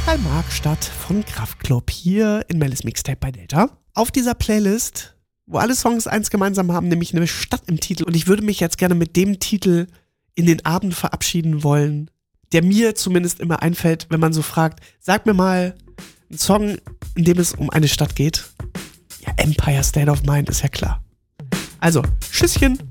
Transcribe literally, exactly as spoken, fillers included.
bei Markstadt von Kraftklub hier in Mellis Mixtape bei Delta. Auf dieser Playlist, wo alle Songs eins gemeinsam haben, nämlich eine Stadt im Titel. Und ich würde mich jetzt gerne mit dem Titel in den Abend verabschieden wollen, der mir zumindest immer einfällt, wenn man so fragt, sag mir mal einen Song, in dem es um eine Stadt geht. Ja, Empire State of Mind ist ja klar. Also, Tschüsschen.